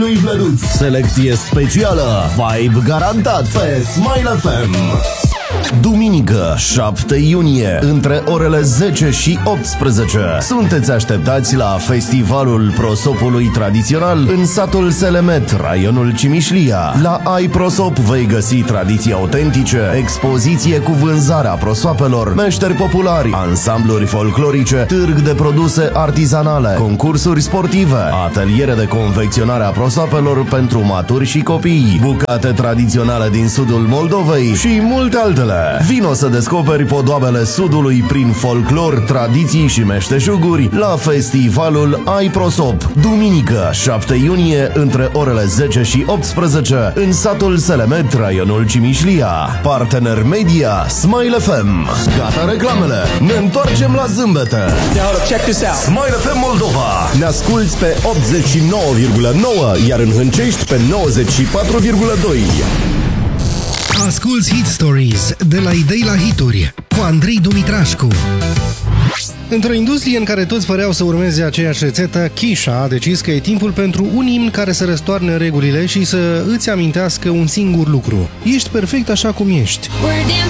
lui Vlăduț. Selecție specială, vibe garantat pe Smile FM. Duminică, 7 iunie, între orele 10 și 18, sunteți așteptați la Festivalul Prosopului Tradițional în satul Selemet, raionul Cimișlia. La Ai Prosop vei găsi tradiții autentice, expoziție cu vânzarea prosoapelor, meșteri populari, ansambluri folclorice, târg de produse artizanale, concursuri sportive, ateliere de confecționare a prosoapelor pentru maturi și copii, bucate tradiționale din sudul Moldovei și multe altele. Vino să descoperi podoabele Sudului prin folclor, tradiții și meșteșuguri la Festivalul Ai Prosop. Duminică, 7 iunie, între orele 10 și 18, în satul Selemet, raionul Cimișlia. Partener media Smile FM. Gata reclamele. Ne întoarcem la zâmbete. Smile FM Moldova. Ne asculți pe 89,9, iar în Hâncești pe 94,2. Asculți Hit Stories de la idei la hituri cu Andrei Dumitrașcu. Într-o industrie în care toți păreau să urmeze aceeași rețetă, Kisha a decis că e timpul pentru un imn care să răstoarne regulile și să îți amintească un singur lucru: ești perfect așa cum ești.